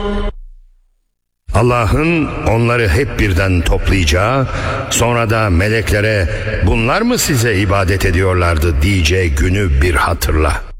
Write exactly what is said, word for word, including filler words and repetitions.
Allah'ın onları hep birden toplayacağı, sonra da meleklere bunlar mı size ibadet ediyorlardı diyeceği günü bir hatırla.